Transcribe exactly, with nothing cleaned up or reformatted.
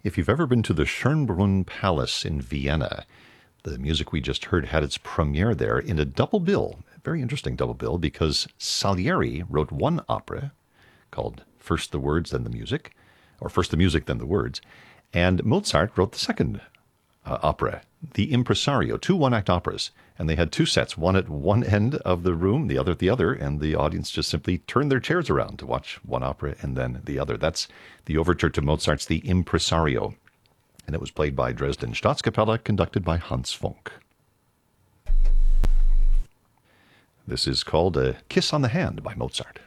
If you've ever been to the Schönbrunn Palace in Vienna, the music we just heard had its premiere there in a double bill. A very interesting double bill because Salieri wrote one opera called First the Words, Then the Music, or First the Music, Then the Words, and Mozart wrote the second uh, opera, The Impresario, two one-act operas. And they had two sets, one at one end of the room, the other at the other, and the audience just simply turned their chairs around to watch one opera and then the other. That's the overture to Mozart's The Impresario. And it was played by Dresden Staatskapelle, conducted by Hans Funk. This is called A Kiss on the Hand by Mozart.